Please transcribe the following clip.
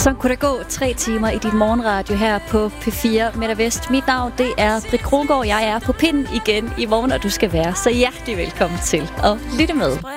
Så kunne der gå 3 timer i dit morgenradio her på P4 Midt og Vest. Mit navn, det er Britt Krongaard. Jeg er på pinden igen i morgen, og du skal være så hjertelig velkommen til at lytte med.